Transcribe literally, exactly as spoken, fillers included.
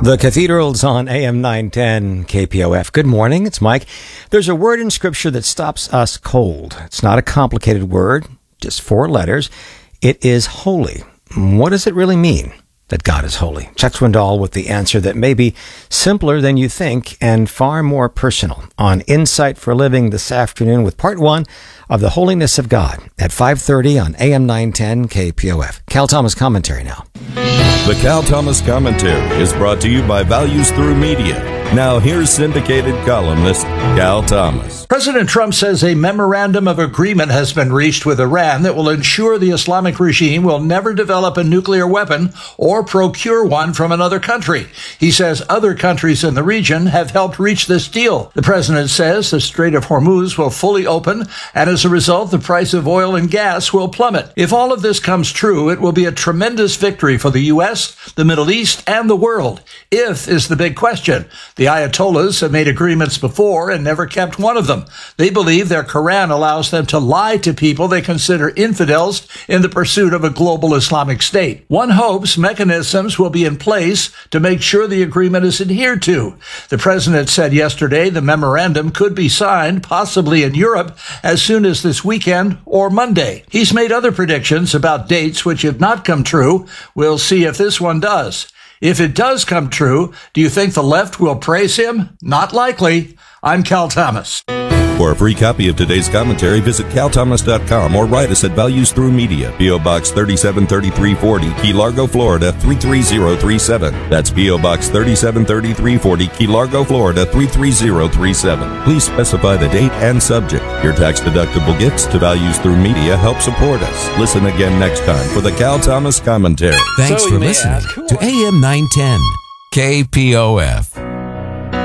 The Cathedrals on A M nine ten K P O F. Good morning, it's Mike. There's a word in Scripture that stops us cold. It's not a complicated word, just four letters. It is holy. What does it really mean that God is holy? Chuck Swindoll with the answer that may be simpler than you think and far more personal on Insight for Living this afternoon with part one of the Holiness of God at five thirty on A M nine ten K P O F. Cal Thomas commentary now. The Cal Thomas Commentary is brought to you by Values Through Media. Now here's syndicated columnist Cal Thomas. President Trump says a memorandum of agreement has been reached with Iran that will ensure the Islamic regime will never develop a nuclear weapon or procure one from another country. He says other countries in the region have helped reach this deal. The president says the Strait of Hormuz will fully open, and as a result, the price of oil and gas will plummet. If all of this comes true, it will be a tremendous victory for the U S, the Middle East, and the world. If is the big question. The Ayatollahs have made agreements before and never kept one of them. They believe their Quran allows them to lie to people they consider infidels in the pursuit of a global Islamic state. One hopes mechanisms will be in place to make sure the agreement is adhered to. The president said yesterday the memorandum could be signed, possibly in Europe, as soon as this weekend or Monday. He's made other predictions about dates which have not come true. We'll see if this one does. If it does come true, do you think the left will praise him? Not likely. I'm Cal Thomas. For a free copy of today's commentary, visit cal thomas dot com or write us at Values Through Media, P O. Box thirty-seven thirty-three forty, Key Largo, Florida three three zero three seven. That's P O. Box thirty-seven thirty-three forty, Key Largo, Florida three three zero three seven. Please specify the date and subject. Your tax-deductible gifts to Values Through Media help support us. Listen again next time for the Cal Thomas Commentary. Thanks So for you may listening ask, who to are- A M nine ten K P O F.